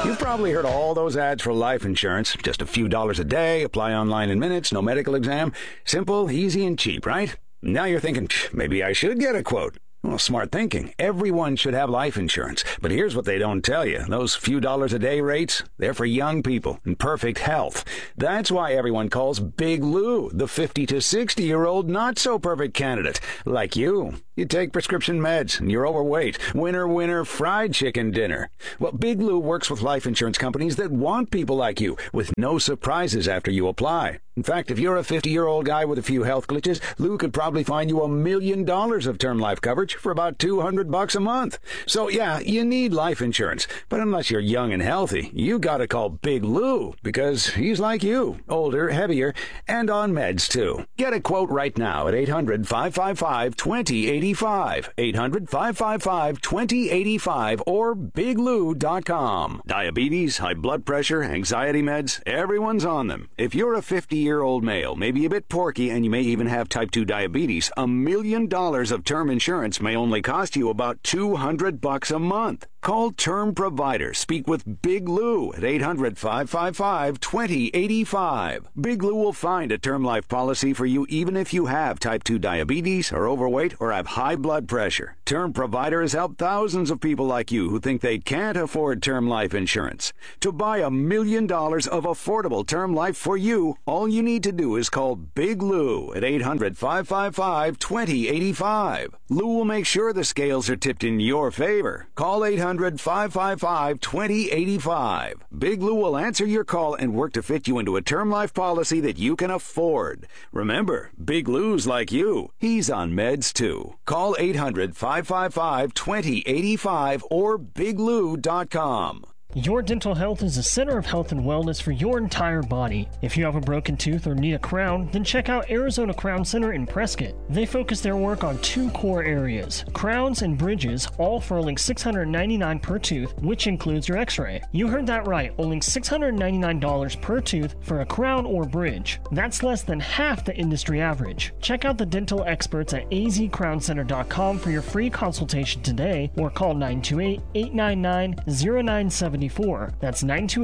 You've probably heard all those ads for life insurance. Just a few dollars a day, apply online in minutes, no medical exam. Simple, easy, and cheap, right? Now you're thinking, maybe I should get a quote. Well, smart thinking. Everyone should have life insurance. But here's what they don't tell you. Those few dollars a day rates, they're for young people in perfect health. That's why everyone calls Big Lou the 50 to 60-year-old not-so-perfect candidate, like you. You take prescription meds, and you're overweight. Winner, winner, fried chicken dinner. Well, Big Lou works with life insurance companies that want people like you, with no surprises after you apply. In fact, if you're a 50-year-old guy with a few health glitches, Lou could probably find you $1 million of term life coverage for about $200 a month. So, yeah, you need life insurance. But unless you're young and healthy, you gotta call Big Lou, because he's like you, older, heavier, and on meds, too. Get a quote right now at 800-555-2085. 800-555-2085 or biglou.com. Diabetes, high blood pressure, anxiety meds, everyone's on them. If you're a 50-year-old male, maybe a bit porky, and you may even have type 2 diabetes, $1 million of term insurance may only cost you about $200 a month. Call Term Provider. Speak with Big Lou at 800-555-2085. Big Lou will find a term life policy for you even if you have type 2 diabetes, are overweight, or have high blood pressure. Term Provider has helped thousands of people like you who think they can't afford term life insurance. To buy $1 million of affordable term life for you, all you need to do is call Big Lou at 800-555-2085. Lou will make sure the scales are tipped in your favor. Call 800-555-2085. Big Lou will answer your call and work to fit you into a term life policy that you can afford. Remember, Big Lou's like you. He's on meds too. Call 800-555-2085 or biglou.com. Your dental health is a center of health and wellness for your entire body. If you have a broken tooth or need a crown, then check out Arizona Crown Center in Prescott. They focus their work on 2 core areas, crowns and bridges, all for only $699 per tooth, which includes your x-ray. You heard that right, only $699 per tooth for a crown or bridge. That's less than half the industry average. Check out the dental experts at azcrowncenter.com for your free consultation today, or call 928-899-0974. That's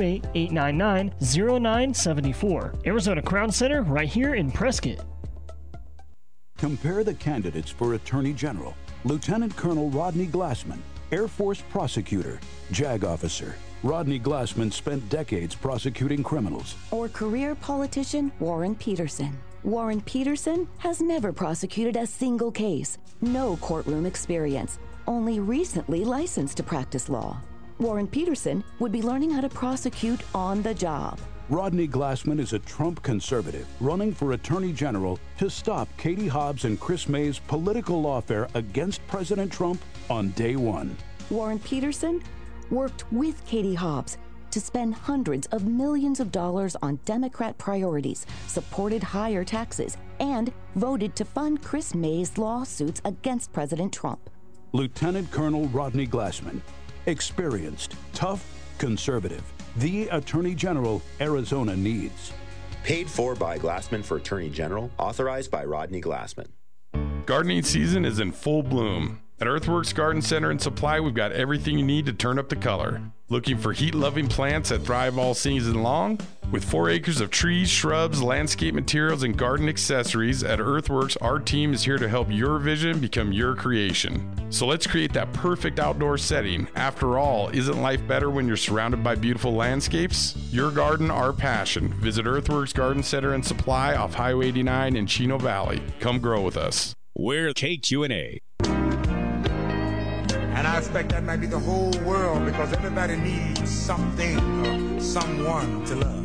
928-899-0974. Arizona Crown Center, right here in Prescott. Compare the candidates for Attorney General. Lieutenant Colonel Rodney Glassman, Air Force prosecutor, JAG officer. Rodney Glassman spent decades prosecuting criminals. Or career politician Warren Peterson. Warren Peterson has never prosecuted a single case. No courtroom experience. Only recently licensed to practice law. Warren Peterson would be learning how to prosecute on the job. Rodney Glassman is a Trump conservative running for Attorney General to stop Katie Hobbs and Chris May's political lawfare against President Trump on day one. Warren Peterson worked with Katie Hobbs to spend hundreds of millions of dollars on Democrat priorities, supported higher taxes, and voted to fund Chris May's lawsuits against President Trump. Lieutenant Colonel Rodney Glassman. Experienced, tough, conservative. The Attorney General Arizona needs. Paid for by Glassman for Attorney General. Authorized by Rodney Glassman. Gardening season is in full bloom. At Earthworks Garden Center and Supply, we've got everything you need to turn up the color. Looking for heat-loving plants that thrive all season long? With 4 acres of trees, shrubs, landscape materials, and garden accessories, at Earthworks, our team is here to help your vision become your creation. So let's create that perfect outdoor setting. After all, isn't life better when you're surrounded by beautiful landscapes? Your garden, our passion. Visit Earthworks Garden Center and Supply off Highway 89 in Chino Valley. Come grow with us. We're KQNA. And I expect that might be the whole world, because everybody needs something or someone to love.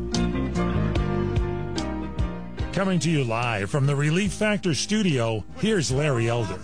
Coming to you live from the Relief Factor studio, here's Larry Elder.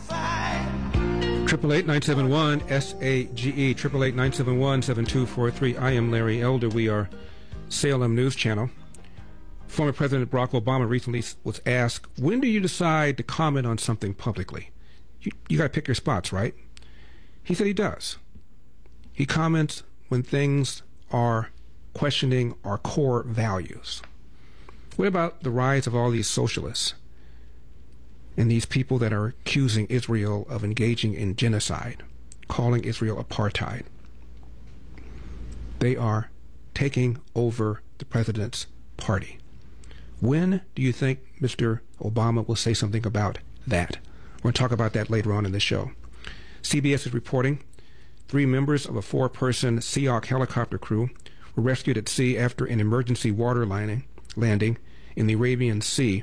888-971-SAGE, 888-971-7243. I am Larry Elder. We are Salem News Channel. Former President Barack Obama recently was asked, when do you decide to comment on something publicly? You got to pick your spots, right? He said he does. He comments when things are questioning our core values. What about the rise of all these socialists and these people that are accusing Israel of engaging in genocide, calling Israel apartheid? They are taking over the president's party. When do you think Mr. Obama will say something about that? We're going to talk about that later on in the show. CBS is reporting 3 members of a 4-person Seahawk helicopter crew were rescued at sea after an emergency water landing in the Arabian Sea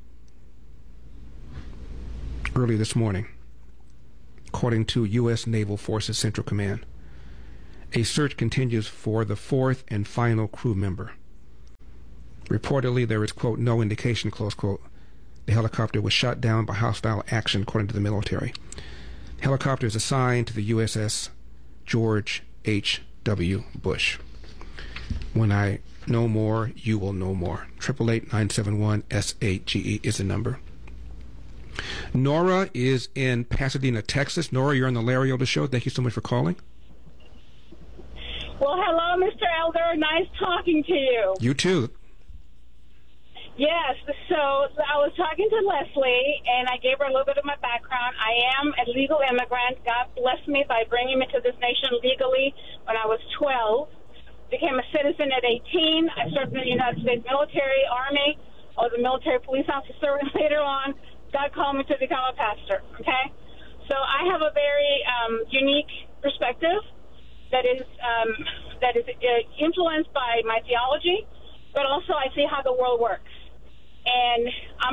early this morning, according to U.S. Naval Forces Central Command. A search continues for the 4th and final crew member. Reportedly, there is, quote, no indication, close quote, the helicopter was shot down by hostile action, according to the military. The helicopter is assigned to the USS George H.W. Bush. When I know more, you will know more. 888-971-SAGE is the number. Nora is in Pasadena, Texas. Nora, you're on the Larry Elder Show. Thank you so much for calling. Well, hello, Mr. Elder. Nice talking to you. You too. Yes, so I was talking to Leslie, and I gave her a little bit of my background. I am a legal immigrant. God blessed me by bringing me to this nation legally when I was 12. Became a citizen at 18. I served in the United States military, Army. I was a military police officer, and later on, God called me to become a pastor, okay? So I have a very unique perspective that is influenced by my theology, but also I see how the world works. And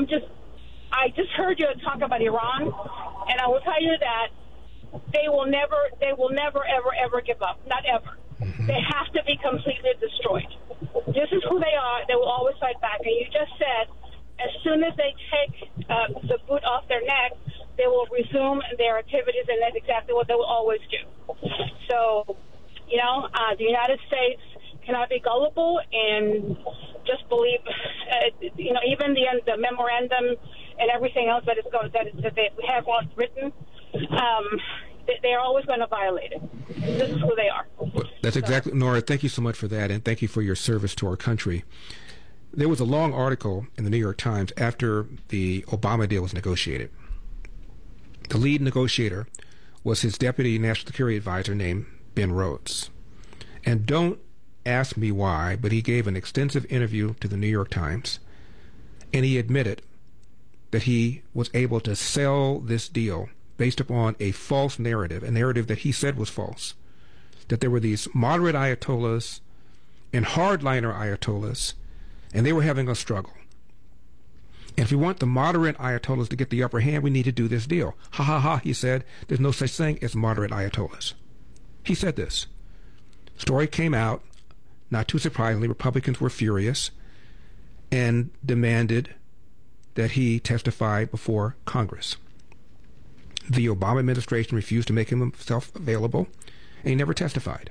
I just heard you talk about Iran, and I will tell you that they will never, ever give up. Not ever. Mm-hmm. They have to be completely destroyed. This is who they are. They will always fight back. And you just said, as soon as they take the boot off their neck, they will resume their activities, and that's exactly what they will always do. So, the United States cannot be gullible and just believe, even the memorandum and everything else that they have written, they're always going to violate it. This is who they are. Well, that's exactly, Nora, thank you so much for that, and thank you for your service to our country. There was a long article in the New York Times after the Obama deal was negotiated. The lead negotiator was his deputy national security advisor named Ben Rhodes. And don't ask me why, but he gave an extensive interview to the New York Times, and he admitted that he was able to sell this deal based upon a false narrative, a narrative that he said was false, that there were these moderate ayatollahs and hardliner ayatollahs, and they were having a struggle. And if we want the moderate ayatollahs to get the upper hand, we need to do this deal. Ha ha ha, he said, there's no such thing as moderate ayatollahs. He said this. Story came out, not too surprisingly, Republicans were furious and demanded that he testify before Congress. The Obama administration refused to make himself available, and he never testified.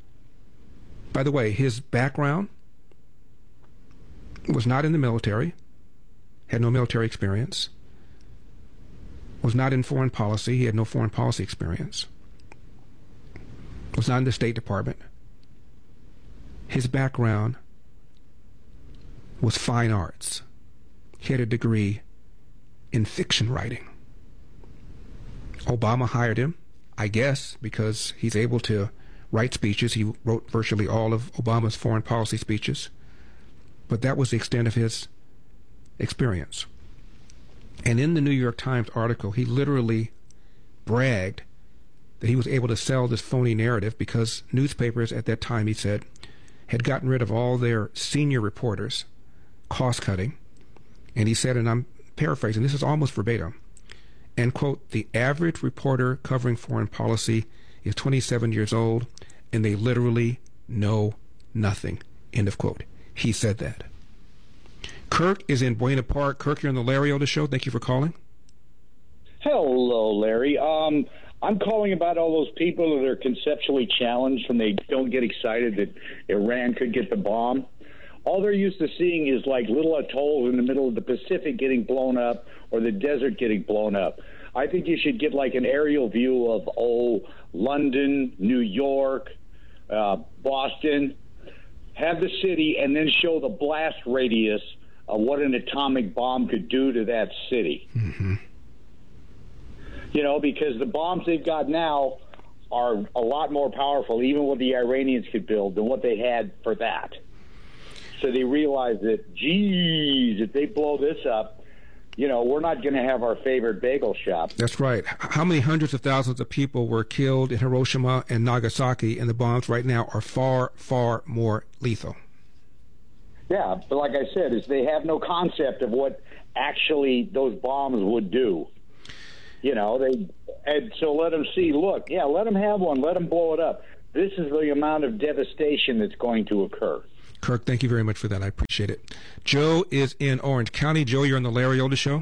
By the way, his background was not in the military, had no military experience, was not in foreign policy, he had no foreign policy experience, was not in the State Department. His background was fine arts. He had a degree in fiction writing. Obama hired him, I guess, because he's able to write speeches. He wrote virtually all of Obama's foreign policy speeches. But that was the extent of his experience. And in the New York Times article, he literally bragged that he was able to sell this phony narrative because newspapers at that time, he said, had gotten rid of all their senior reporters, cost-cutting. And he said, and I'm paraphrasing, this is almost verbatim, and, quote, the average reporter covering foreign policy is 27 years old, and they literally know nothing, end of quote. He said that. Kirk is in Buena Park. Kirk, you're on the Larry Elder Show. Thank you for calling. Hello, Larry. I'm calling about all those people that are conceptually challenged when they don't get excited that Iran could get the bomb. All they're used to seeing is like little atolls in the middle of the Pacific getting blown up or the desert getting blown up. I think you should get like an aerial view of, London, New York, Boston, have the city, and then show the blast radius of what an atomic bomb could do to that city. Mm-hmm. Because the bombs they've got now are a lot more powerful, even what the Iranians could build, than what they had for that. So they realized that, geez, if they blow this up, we're not going to have our favorite bagel shop. That's right. How many hundreds of thousands of people were killed in Hiroshima and Nagasaki, and the bombs right now are far, far more lethal? Yeah, but like I said, is they have no concept of what actually those bombs would do. And so let them see, look, let them have one, let them blow it up. This is the amount of devastation that's going to occur. Kirk, thank you very much for that. I appreciate it. Joe is in Orange County. Joe, you're on the Larry Elder Show.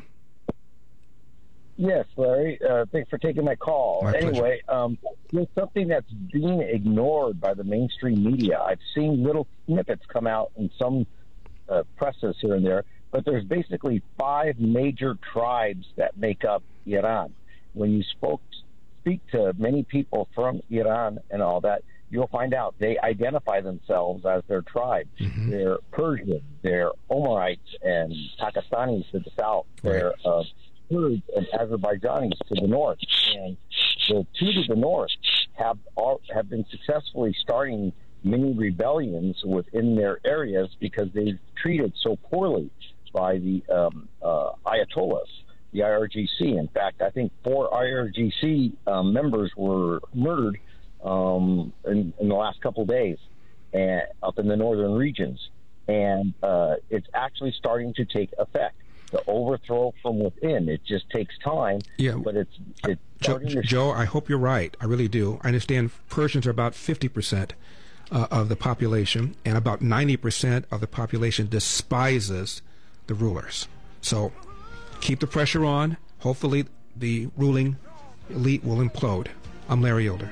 Yes, Larry. Thanks for taking my call. Anyway, there's something that's being ignored by the mainstream media. I've seen little snippets come out in some presses here and there, but there's basically 5 major tribes that make up Iran. When you speak to many people from Iran and all that, you'll find out they identify themselves as their tribes. Mm-hmm. They're Persian, they're Omarites and Pakistanis to the south, they're Kurds and Azerbaijanis to the north. And the two to the north have been successfully starting many rebellions within their areas because they've treated so poorly by the Ayatollahs, the IRGC. In fact, I think 4 IRGC members were murdered in the last couple of days up in the northern regions. And it's actually starting to take effect. The overthrow from within, it just takes time, but it's Joe, I hope you're right. I really do. I understand Persians are about 50% of the population, and about 90% of the population despises the rulers. So keep the pressure on. Hopefully the ruling elite will implode. I'm Larry Elder.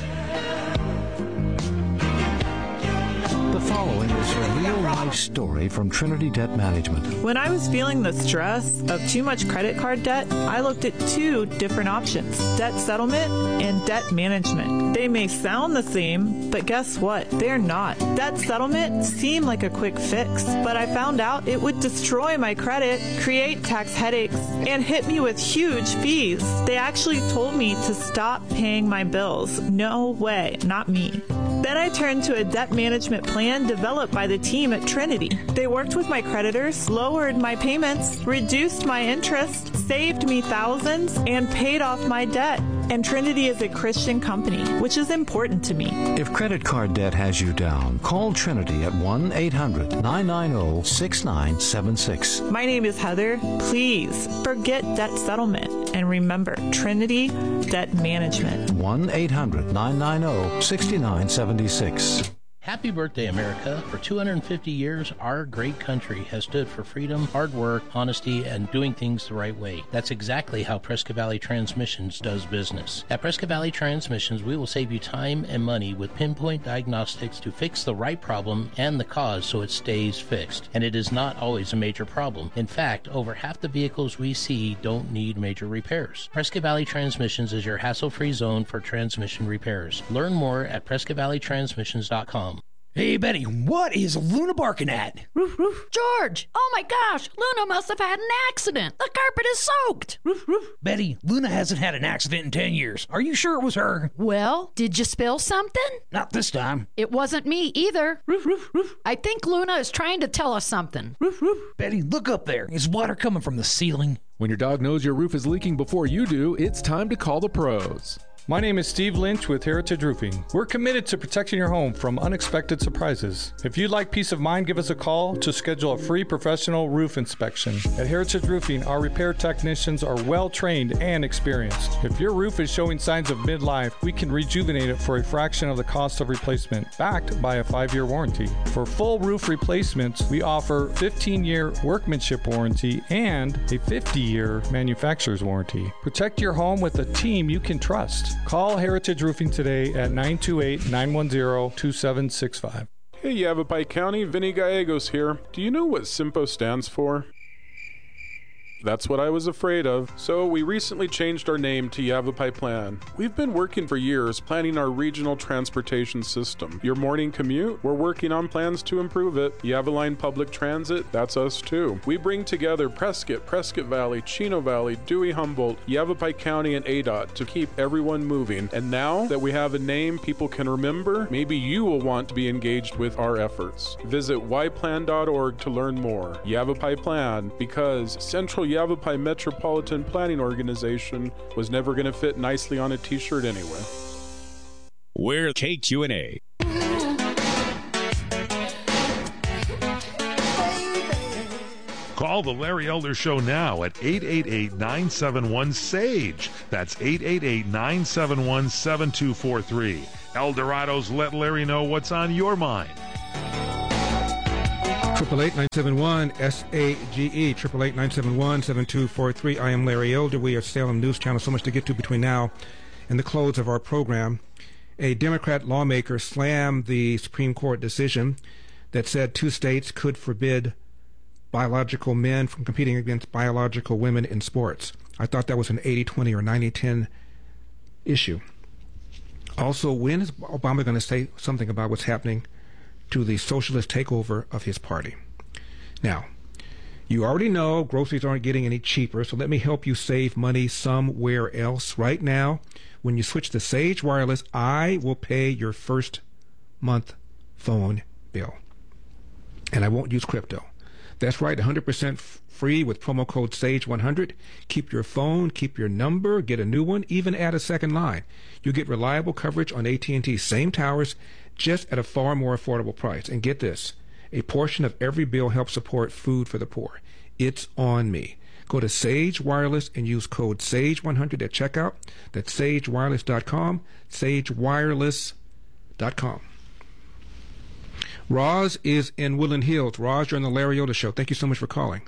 The following is a real-life story from Trinity Debt Management. When I was feeling the stress of too much credit card debt, I looked at 2 different options: debt settlement and debt management. They may sound the same, but guess what? They're not. Debt settlement seemed like a quick fix, but I found out it would destroy my credit, create tax headaches, and hit me with huge fees. They actually told me to stop paying my bills. No way, not me. Then I turned to a debt management plan developed by the team at Trinity. They worked with my creditors, lowered my payments, reduced my interest, saved me thousands, and paid off my debt. And Trinity is a Christian company, which is important to me. If credit card debt has you down, call Trinity at 1-800-990-6976. My name is Heather. Please forget debt settlement and remember Trinity Debt Management. 1-800-990-6976. Happy birthday, America. For 250 years, our great country has stood for freedom, hard work, honesty, and doing things the right way. That's exactly how Prescott Valley Transmissions does business. At Prescott Valley Transmissions, we will save you time and money with pinpoint diagnostics to fix the right problem and the cause so it stays fixed. And it is not always a major problem. In fact, over half the vehicles we see don't need major repairs. Prescott Valley Transmissions is your hassle-free zone for transmission repairs. Learn more at PrescottValleyTransmissions.com. Hey, Betty, what is Luna barking at? Roof, roof. George! Oh my gosh! Luna must have had an accident! The carpet is soaked! Roof, roof. Betty, Luna hasn't had an accident in 10 years. Are you sure it was her? Well, did you spill something? Not this time. It wasn't me either. Roof, roof, roof. I think Luna is trying to tell us something. Roof, roof. Betty, look up there. Is water coming from the ceiling? When your dog knows your roof is leaking before you do, it's time to call the pros. My name is Steve Lynch with Heritage Roofing. We're committed to protecting your home from unexpected surprises. If you'd like peace of mind, give us a call to schedule a free professional roof inspection. At Heritage Roofing, our repair technicians are well-trained and experienced. If your roof is showing signs of midlife, we can rejuvenate it for a fraction of the cost of replacement, backed by a 5-year warranty. For full roof replacements, we offer 15-year workmanship warranty and a 50-year manufacturer's warranty. Protect your home with a team you can trust. Call Heritage Roofing today at 928-910-2765. Hey, Yavapai County, Vinny Gallegos here. Do you know what SIMPO stands for? That's what I was afraid of. So we recently changed our name to Yavapai Plan. We've been working for years planning our regional transportation system. Your morning commute? We're working on plans to improve it. Yavaline Public Transit? That's us too. We bring together Prescott, Prescott Valley, Chino Valley, Dewey Humboldt, Yavapai County, and ADOT to keep everyone moving. And now that we have a name people can remember, maybe you will want to be engaged with our efforts. Visit yplan.org to learn more. Yavapai Plan, because Central Yavapai Metropolitan Planning Organization was never going to fit nicely on a t-shirt anyway. We're KQNA. Call the Larry Elder Show now at 888-971-SAGE. That's 888-971-7243. Eldorado's Let Larry Know What's on Your Mind. 888-971-SAGE, 888-971-7243. I am Larry Elder. We are Salem News Channel. So much to get to between now and the close of our program. A Democrat lawmaker slammed the Supreme Court decision that said 2 states could forbid biological men from competing against biological women in sports. I thought that was an 80-20 or 90-10 issue. Also, when is Obama going to say something about what's happening to the socialist takeover of his party? Now, you already know groceries aren't getting any cheaper, so let me help you save money somewhere else. Right now, when you switch to Sage Wireless, I will pay your first month phone bill. And I won't use crypto. That's right, 100% free with promo code SAGE100. Keep your phone, keep your number, get a new one, even add a second line. You get reliable coverage on AT&T's same towers, just at a far more affordable price. And get this, a portion of every bill helps support food for the poor. It's on me. Go to Sage Wireless and use code SAGE100 at checkout. That's sagewireless.com, sagewireless.com. Roz is in Woodland Hills. Roz, you're on the Larry Elder Show. Thank you so much for calling.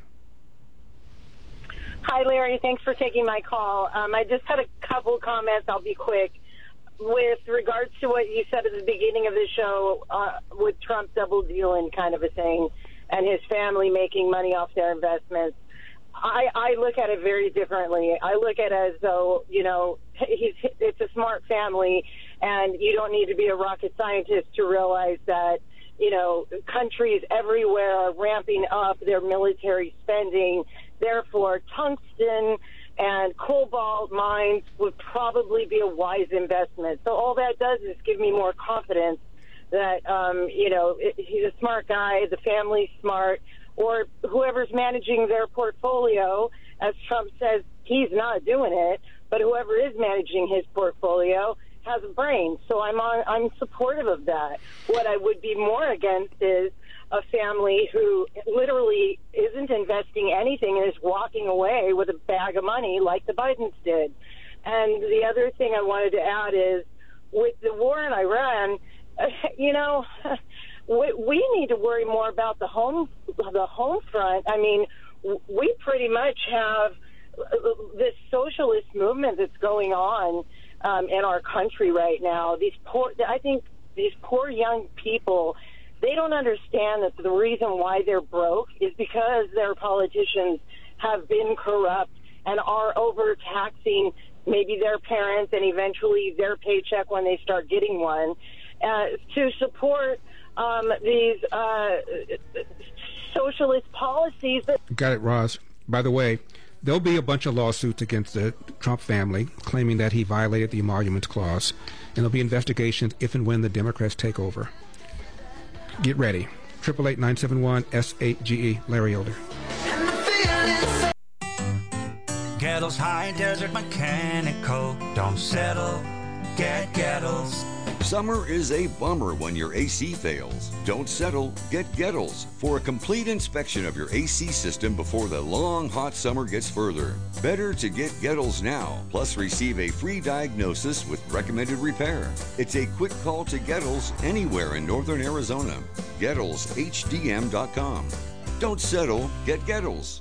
Hi, Larry. Thanks for taking my call. I just had a couple comments. I'll be quick. With regards to what you said at the beginning of the show with Trump double dealing kind of a thing and his family making money off their investments, I look at it very differently. I look at it as though, you know, it's a smart family, and you don't need to be a rocket scientist to realize that, you know, countries everywhere are ramping up their military spending. Therefore, tungsten and cobalt mines would probably be a wise investment. So all that does is give me more confidence that, you know, he's a smart guy, the family's smart, or whoever's managing their portfolio, as Trump says, he's not doing it, but whoever is managing his portfolio has a brain. So I'm supportive of that. What I would be more against is a family who literally isn't investing anything and is walking away with a bag of money like the Bidens did. And the other thing I wanted to add is, with the war in Iran, you know, we need to worry more about the home front. I mean, we pretty much have this socialist movement that's going on in our country right now. I think these poor young people, they don't understand that the reason why they're broke is because their politicians have been corrupt and are overtaxing maybe their parents and eventually their paycheck when they start getting one, to support these socialist policies. Got it, Roz. By the way, there'll be a bunch of lawsuits against the Trump family claiming that he violated the Emoluments Clause, and there'll be investigations if and when the Democrats take over. Get ready. 888-971-SAGE. Larry Elder. Gettles High Desert Mechanical. Don't settle. Get Gettles. Summer is a bummer when your AC fails. Don't settle, get Gettles for a complete inspection of your AC system before the long, hot summer gets further. Better to get Gettles now, plus receive a free diagnosis with recommended repair. It's a quick call to Gettles anywhere in northern Arizona. GettlesHDM.com. Don't settle, get Gettles.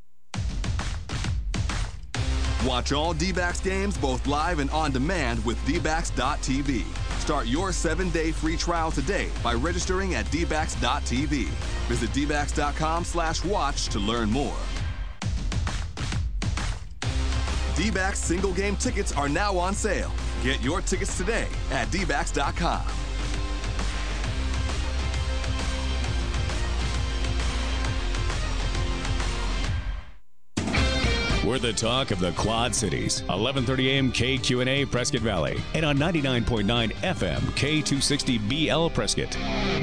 Watch all D-backs games both live and on demand with dbacks.tv. Start your 7-day free trial today by registering at dbacks.tv. Visit dbacks.com/watch to learn more. D-backs single game tickets are now on sale. Get your tickets today at dbacks.com. We're the talk of the Quad Cities. 1130 AM KQNA Prescott Valley. And on 99.9 FM K260BL Prescott.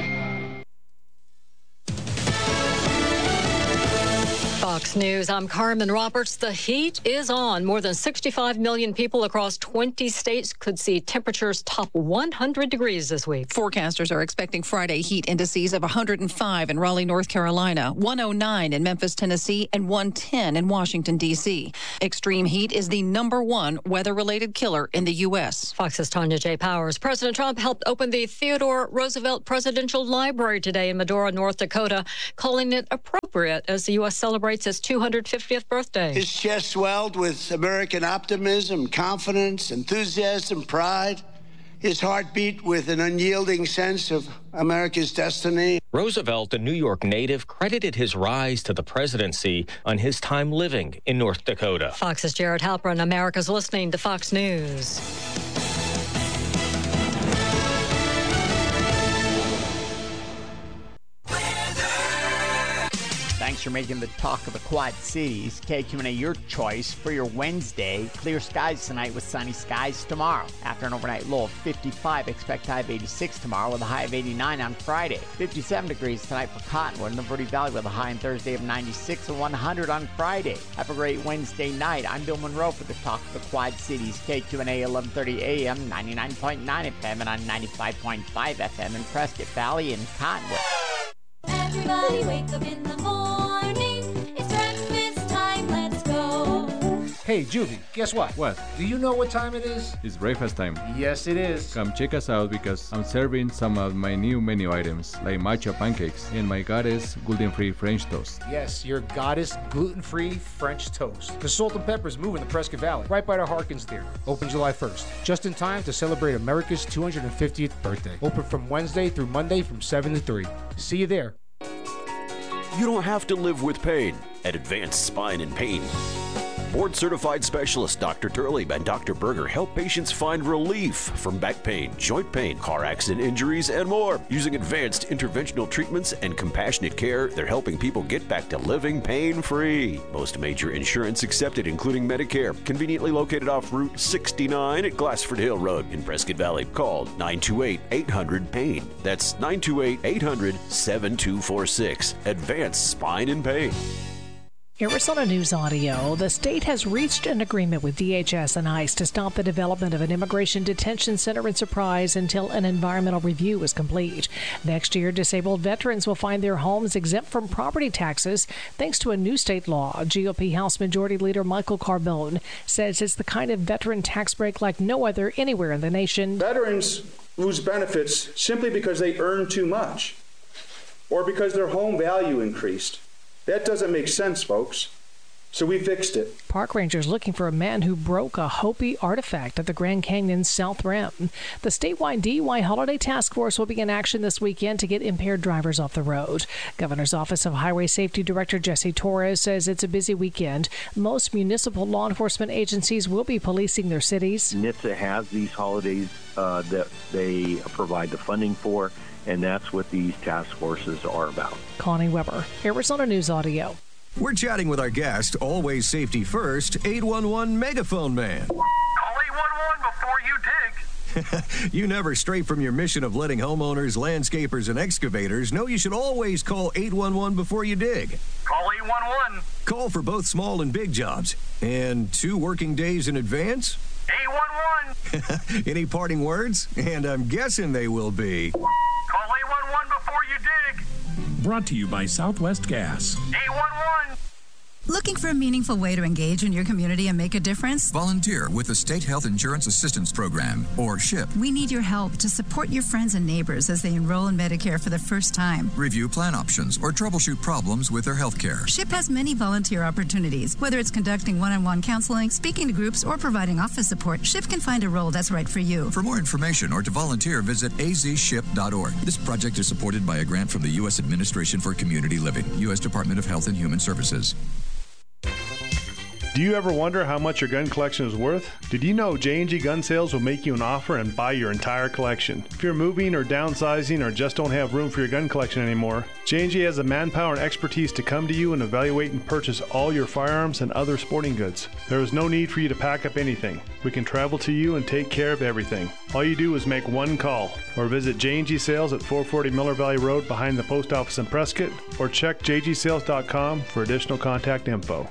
Fox News, I'm Carmen Roberts. The heat is on. More than 65 million people across 20 states could see temperatures top 100 degrees this week. Forecasters are expecting Friday heat indices of 105 in Raleigh, North Carolina, 109 in Memphis, Tennessee, and 110 in Washington, D.C. Extreme heat is the #1 weather-related killer in the U.S. Fox's Tanya J. Powers. President Trump helped open the Theodore Roosevelt Presidential Library today in Medora, North Dakota, calling it appropriate as the U.S. celebrates its 250th birthday. His chest swelled with American optimism, confidence, enthusiasm, pride. His heart beat with an unyielding sense of America's destiny. Roosevelt, a New York native, credited his rise to the presidency on his time living in North Dakota. Fox's Jared Halpern. America's listening to Fox News. Thanks for making the talk of the Quad Cities. KQNA, your choice for your Wednesday. Clear skies tonight with sunny skies tomorrow. After an overnight low of 55, expect high of 86 tomorrow with a high of 89 on Friday. 57 degrees tonight for Cottonwood and the Verde Valley with a high on Thursday of 96 and 100 on Friday. Have a great Wednesday night. I'm Bill Monroe for the talk of the Quad Cities. KQNA 1130 AM, 99.9 FM and on 95.5 FM in Prescott Valley and Cottonwood. Everybody wake up in the morning. It's breakfast time. Let's go. Hey, Juvie, guess what? What? Do you know what time it is? It's breakfast time. Yes, it is. Come check us out because I'm serving some of my new menu items like matcha pancakes and my Goddess gluten-free French toast. Yes, your Goddess gluten-free French toast. The Salt and Pepper's moving to Prescott Valley, right by the Harkins Theater. Open July 1st, just in time to celebrate America's 250th birthday. Open from Wednesday through Monday from 7 to 3. See you there. You don't have to live with pain at Advanced Spine and Pain. Board-certified specialists Dr. Turley and Dr. Berger help patients find relief from back pain, joint pain, car accident injuries, and more. Using advanced interventional treatments and compassionate care, they're helping people get back to living pain-free. Most major insurance accepted, including Medicare. Conveniently located off Route 69 at Glassford Hill Road in Prescott Valley. Call 928-800-PAIN. That's 928-800-7246. Advanced Spine and Pain. Arizona News Audio. The state has reached an agreement with DHS and ICE to stop the development of an immigration detention center in Surprise until an environmental review is complete. Next year, disabled veterans will find their homes exempt from property taxes thanks to a new state law. GOP House Majority Leader Michael Carbone says it's the kind of veteran tax break like no other anywhere in the nation. Veterans lose benefits simply because they earn too much or because their home value increased. That doesn't make sense, folks. So we fixed it. Park rangers looking for a man who broke a Hopi artifact at the Grand Canyon's South Rim. The statewide DUI Holiday Task Force will be in action this weekend to get impaired drivers off the road. Governor's Office of Highway Safety Director Jesse Torres says it's a busy weekend. Most municipal law enforcement agencies will be policing their cities. NHTSA has these holidays that they provide the funding for, and that's what these task forces are about. Connie Weber, Arizona News Audio. We're chatting with our guest, always safety first, 811 Megaphone Man. Call 811 before you dig. You never stray from your mission of letting homeowners, landscapers, and excavators know you should always call 811 before you dig. Call 811. Call for both small and big jobs. And 2 working days in advance? 811. Any parting words? And I'm guessing they will be... Call 811 before you dig. Brought to you by Southwest Gas. 811. Looking for a meaningful way to engage in your community and make a difference? Volunteer with the State Health Insurance Assistance Program, or SHIP. We need your help to support your friends and neighbors as they enroll in Medicare for the first time. Review plan options or troubleshoot problems with their health care. SHIP has many volunteer opportunities. Whether it's conducting one-on-one counseling, speaking to groups, or providing office support, SHIP can find a role that's right for you. For more information or to volunteer, visit azship.org. This project is supported by a grant from the U.S. Administration for Community Living, U.S. Department of Health and Human Services. Do you ever wonder how much your gun collection is worth? Did you know J&G Gun Sales will make you an offer and buy your entire collection? If you're moving or downsizing or just don't have room for your gun collection anymore, J&G has the manpower and expertise to come to you and evaluate and purchase all your firearms and other sporting goods. There is no need for you to pack up anything. We can travel to you and take care of everything. All you do is make one call or visit J&G Sales at 440 Miller Valley Road behind the post office in Prescott, or check jgsales.com for additional contact info.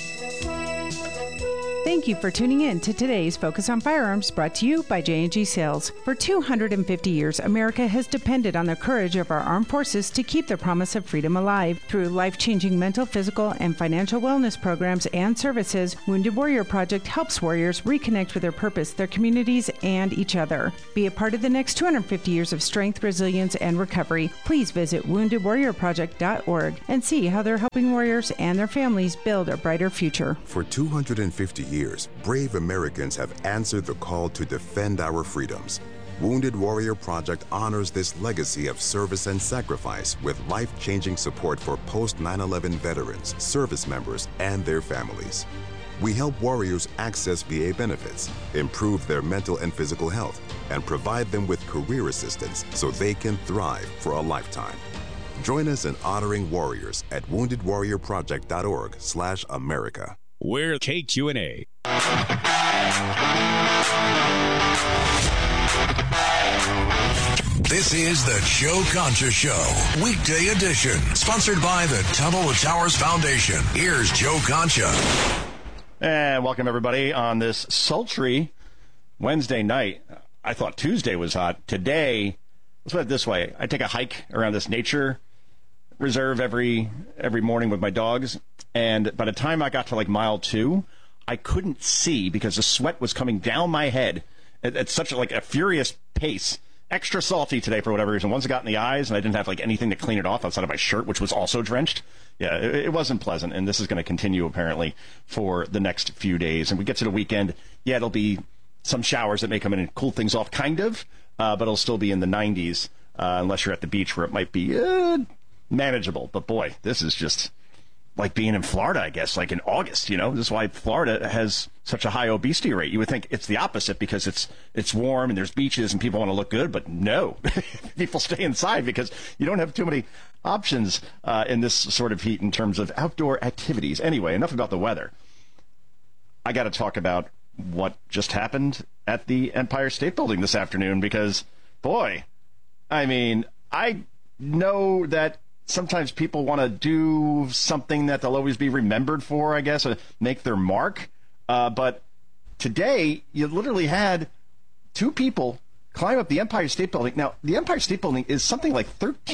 Thank you for tuning in to today's Focus on Firearms, brought to you by J&G Sales. For 250 years, America has depended on the courage of our armed forces to keep the promise of freedom alive. Through life-changing mental, physical, and financial wellness programs and services, Wounded Warrior Project helps warriors reconnect with their purpose, their communities, and each other. Be a part of the next 250 years of strength, resilience, and recovery. Please visit woundedwarriorproject.org and see how they're helping warriors and their families build a brighter future. For 250 years, brave Americans have answered the call to defend our freedoms. Wounded Warrior Project honors this legacy of service and sacrifice with life-changing support for post-9/11 veterans, service members, and their families. We help warriors access VA benefits, improve their mental and physical health, and provide them with career assistance so they can thrive for a lifetime. Join us in honoring warriors at woundedwarriorproject.org/America. We're KQNA. This is the Joe Concha Show, weekday edition, sponsored by the Tunnel to Towers Foundation. Here's Joe Concha. And welcome, everybody, on this sultry Wednesday night. I thought Tuesday was hot. Today, let's put it this way. I take a hike around this nature reserve every morning with my dogs, and by the time I got to like mile 2, I couldn't see because the sweat was coming down my head at such a furious pace. Extra salty today for whatever reason. Once it got in the eyes and I didn't have anything to clean it off outside of my shirt, which was also drenched. Yeah, it wasn't pleasant, and this is going to continue apparently for the next few days. And we get to the weekend, yeah, it'll be some showers that may come in and cool things off kind of, but it'll still be in the 90s unless you're at the beach where it might be manageable. But boy, this is just like being in Florida, I guess, like in August, This is why Florida has such a high obesity rate. You would think it's the opposite because it's warm and there's beaches and people want to look good, but no. People stay inside because you don't have too many options in this sort of heat in terms of outdoor activities. Anyway, enough about the weather. I got to talk about what just happened at the Empire State Building this afternoon because, boy, I mean, I know that sometimes people want to do something that they'll always be remembered for, I guess, or make their mark. But today, you literally had 2 people climb up the Empire State Building. Now, the Empire State Building is something like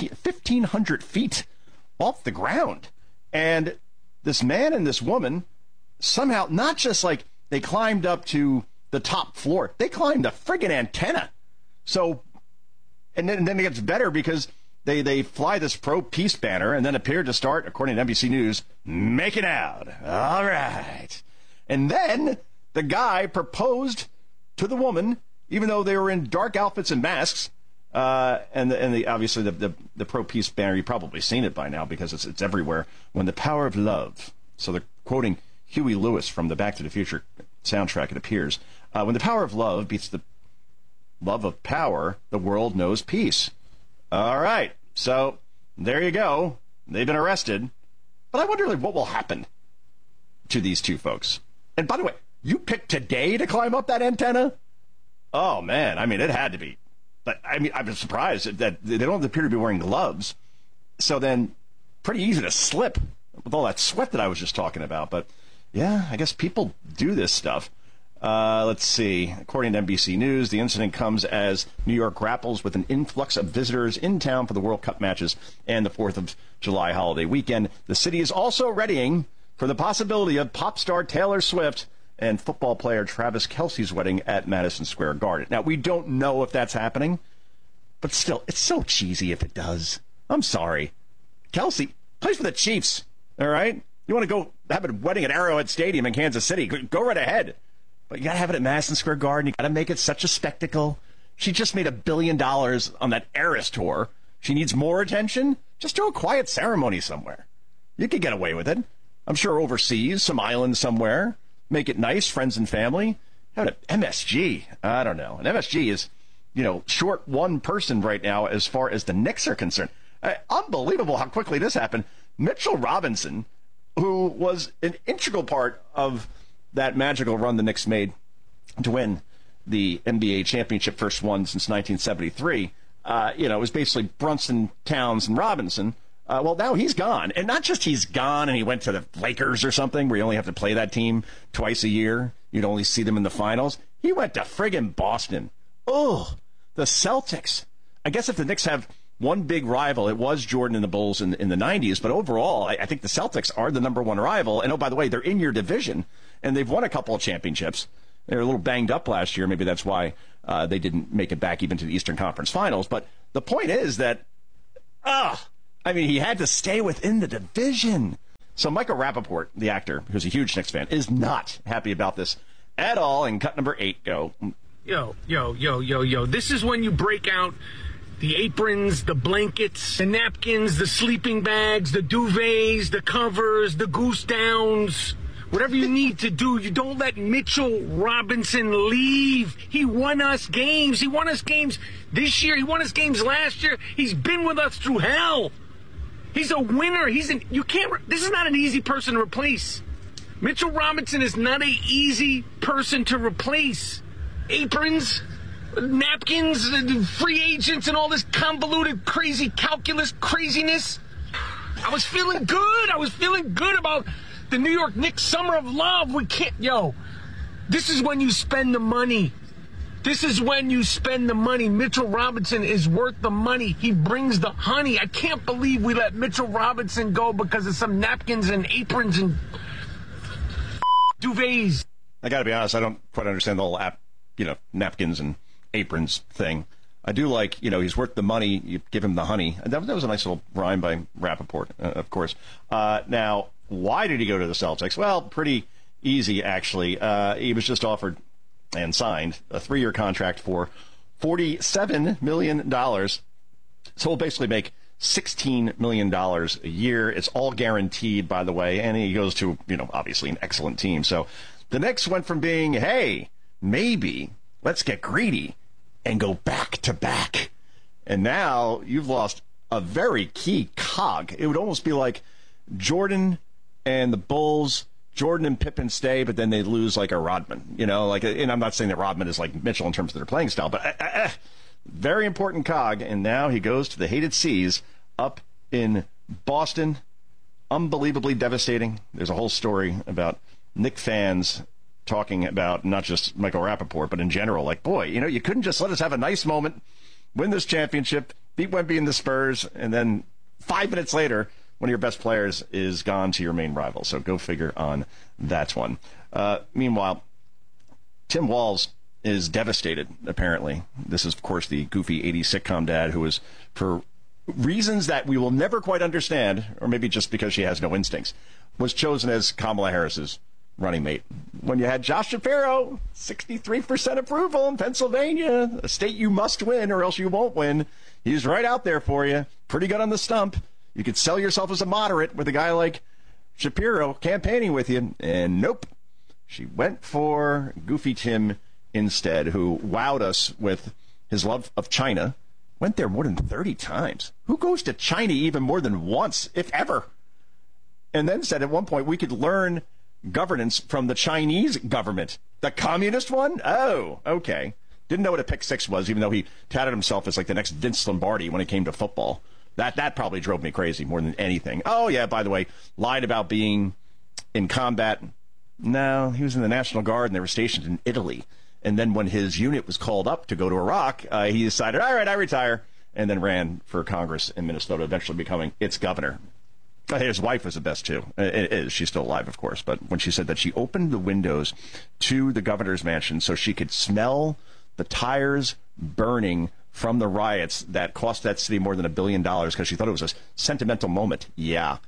1,500 feet off the ground. And this man and this woman somehow, not just they climbed up to the top floor, they climbed a friggin' antenna. So, and then it gets better because They fly this pro-peace banner and then appear to start, according to NBC News, making out. All right. And then the guy proposed to the woman, even though they were in dark outfits and masks. Obviously the pro-peace banner, you've probably seen it by now because it's everywhere. When the power of love. So they're quoting Huey Lewis from the Back to the Future soundtrack, it appears. When the power of love beats the love of power, the world knows peace. All right, so there you go. They've been arrested. But I wonder what will happen to these 2 folks. And by the way, you picked today to climb up that antenna? Oh, man, I mean, it had to be. But I mean, I'm surprised that they don't appear to be wearing gloves. So then, pretty easy to slip with all that sweat that I was just talking about. But, yeah, I guess people do this stuff. Let's see. According to NBC News, the incident comes as New York grapples with an influx of visitors in town for the World Cup matches and the 4th of July holiday weekend. The city is also readying for the possibility of pop star Taylor Swift and football player Travis Kelce's wedding at Madison Square Garden. Now, we don't know if that's happening, but still, it's so cheesy if it does. I'm sorry. Kelce plays for the Chiefs, all right? You want to go have a wedding at Arrowhead Stadium in Kansas City, go right ahead. But you got to have it at Madison Square Garden. You got to make it such a spectacle. She just made $1 billion on that Eras tour. She needs more attention. Just do a quiet ceremony somewhere. You could get away with it. I'm sure overseas, some island somewhere. Make it nice, friends and family. How about MSG? I don't know. And MSG is, short one person right now as far as the Knicks are concerned. Unbelievable how quickly this happened. Mitchell Robinson, who was an integral part of that magical run the Knicks made to win the NBA championship, first one since 1973. It was basically Brunson, Towns, and Robinson. Well, now he's gone. And not just he's gone and he went to the Lakers or something where you only have to play that team twice a year. You'd only see them in the finals. He went to friggin' Boston. Oh, the Celtics. I guess if the Knicks have one big rival, it was Jordan and the Bulls in the 90s. But overall, I think the Celtics are the number one rival. And, oh, by the way, they're in your division, and they've won a couple of championships. They were a little banged up last year. Maybe that's why they didn't make it back even to the Eastern Conference Finals. But the point is that, he had to stay within the division. So Michael Rappaport, the actor, who's a huge Knicks fan, is not happy about this at all. And cut number 8, go. Yo. This is when you break out the aprons, the blankets, the napkins, the sleeping bags, the duvets, the covers, the goose downs. Whatever you need to do, you don't let Mitchell Robinson leave. He won us games. He won us games this year. He won us games last year. He's been with us through hell. He's a winner. This is not an easy person to replace. Mitchell Robinson is not an easy person to replace. Aprons, napkins, free agents, and all this convoluted, crazy calculus craziness. I was feeling good. I was feeling good about the New York Knicks summer of love. This is when you spend the money. This is when you spend the money. Mitchell Robinson is worth the money. He brings the honey. I can't believe we let Mitchell Robinson go because of some napkins and aprons and duvets. I got to be honest, I don't quite understand the whole napkins and aprons thing. I do like, he's worth the money. You give him the honey. That was a nice little rhyme by Rappaport, of course. Now, why did he go to the Celtics? Well, pretty easy, actually. He was just offered and signed a 3-year contract for $47 million. So he'll basically make $16 million a year. It's all guaranteed, by the way, and he goes to, obviously an excellent team. So the Knicks went from being, hey, maybe let's get greedy and go back to back. And now you've lost a very key cog. It would almost be like Jordan and the Bulls, Jordan and Pippen stay, but then they lose like a Rodman, and I'm not saying that Rodman is like Mitchell in terms of their playing style, but very important cog. And now he goes to the hated seas up in Boston. Unbelievably devastating. There's a whole story about Knick fans talking about not just Michael Rappaport, but in general, like, boy, you couldn't just let us have a nice moment, win this championship, beat Wemby and the Spurs, and then 5 minutes later, one of your best players is gone to your main rival. So go figure on that one. Meanwhile, Tim Walz is devastated, apparently. This is, of course, the goofy 80s sitcom dad who is, for reasons that we will never quite understand, or maybe just because she has no instincts, was chosen as Kamala Harris's running mate. When you had Josh Shapiro, 63% approval in Pennsylvania, a state you must win or else you won't win. He's right out there for you. Pretty good on the stump. You could sell yourself as a moderate with a guy like Shapiro campaigning with you, and nope. She went for Goofy Tim instead, who wowed us with his love of China. Went there more than 30 times. Who goes to China even more than once, if ever? And then said at one point we could learn governance from the Chinese government. The communist one? Oh, okay. Didn't know what a pick six was, even though he touted himself as like the next Vince Lombardi when it came to football. That probably drove me crazy more than anything. Oh, yeah, by the way, lied about being in combat. No, he was in the National Guard, and they were stationed in Italy. And then when his unit was called up to go to Iraq, he decided, all right, I retire, and then ran for Congress in Minnesota, eventually becoming its governor. His wife was the best, too. She's still alive, of course. But when she said that she opened the windows to the governor's mansion so she could smell the tires burning from the riots that cost that city more than $1 billion because she thought it was a sentimental moment. Yeah.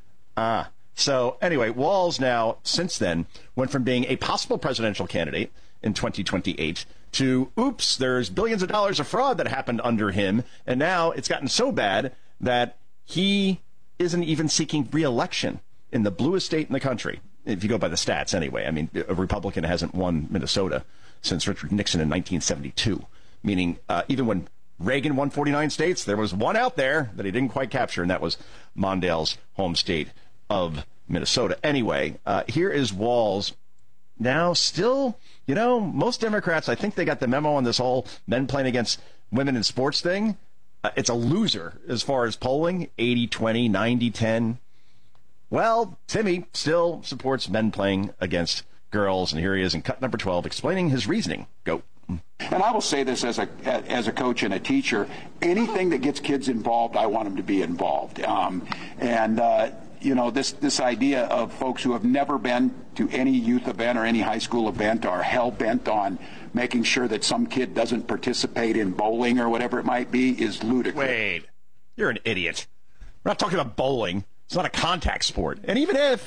So anyway, Walz now, since then, went from being a possible presidential candidate in 2028 to, oops, there's billions of dollars of fraud that happened under him. And now it's gotten so bad that he isn't even seeking re-election. in the bluest state in the country, if you go by the stats anyway. I mean, a Republican hasn't won Minnesota since Richard Nixon in 1972, meaning even when Reagan won 49 states, there was one out there that he didn't quite capture, and that was Mondale's home state of Minnesota. Anyway, here is Walz. Now, still, most Democrats, I think they got the memo on this whole men playing against women in sports thing. It's a loser as far as polling, 80-20, 90-10. Well, Timmy still supports men playing against girls, and here he is in cut number 12 explaining his reasoning. Go. And I will say this as a coach and a teacher, anything that gets kids involved, I want them to be involved. This idea of folks who have never been to any youth event or any high school event are hell-bent on making sure that some kid doesn't participate in bowling or whatever it might be is ludicrous. Wait, you're an idiot. We're not talking about bowling. It's not a contact sport. And even if